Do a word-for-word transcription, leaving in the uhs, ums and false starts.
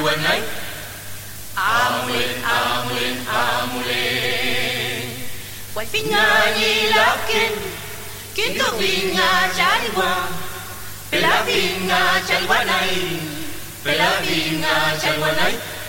quên ấy. Amulen, amulen, amulen. Quay phía nga nhi lá kinh, kiến thức viên nga trải qua. Về lá viên nga trải qua này, về lá viên nga trải qua này.